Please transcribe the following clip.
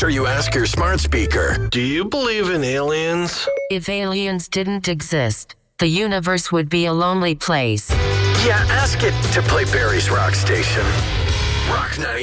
after you ask your smart speaker, do you believe in aliens? If aliens didn't exist, the universe would be a lonely place. Yeah, ask it to play Barry's Rock Station. Rock 90.